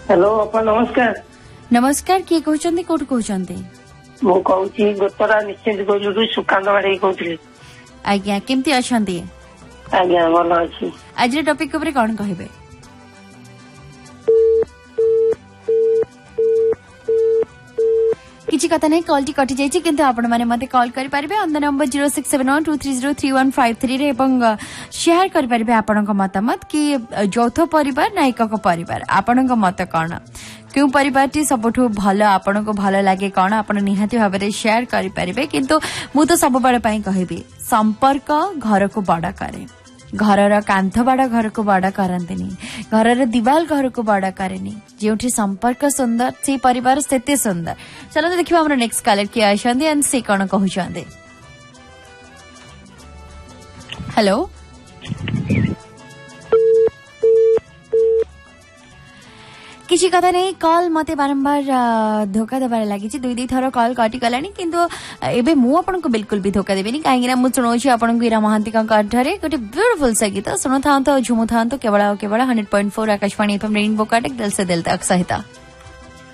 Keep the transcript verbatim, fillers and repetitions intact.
Hello अपा नमस्कार। नमस्कार किए कहते कौट कहते मु कहूँ गोतरा निश्चिंत कोइलू सुकांत बाड़ी कहूली। आज्ञा केमती अच्छा आज्ञा भल अच्छी। आज टॉपिक ऊपर कौन कहबे? किसी कथा नहीं कॉल टी कटि जाइए किंतु आपण माने मते कॉल करि परिबे on the number zero six seven one two three zero three one five three रे एवं शेयर करि परिबे आपनक मतामत कि यौथ परिवार ना एकक परिवार आपनक मत कोन क्यों परिवार टी सबठु भलो आपनक भलो लागे कोन आपण निहाती भाबरे शेयर करि परिबे किंतु मु तो सब बळे पई कहिबी संपर्क घर को बड़ा करे घर कांथ बाड़ घर को बड़ा करते घर दिवाल घर को बड़ा करे जो संपर्क सुंदर से परिवार सेते सुंदर। चलो तो देखिए हमारा नेक्स्ट कलर किए आछंदी एंड से कौन कहउछंदे। हेलो किसी कथा नहीं कॉल मते बारंबार धोखा देबार लगी दुई दुई थर कॉल कटि गलानी किंतु एबे मु आपन को बिल्कुल भी धोखा देबेनी काहेकि ना मु सुनौछि आपन को इरा महांती का कंठरे गोटे ब्यूटीफुल सा गीत सुनो था तो झुमु था तो केवल केवल hundred point four Akashvani FM rainbow काटक दिल से दिल तक सहिता।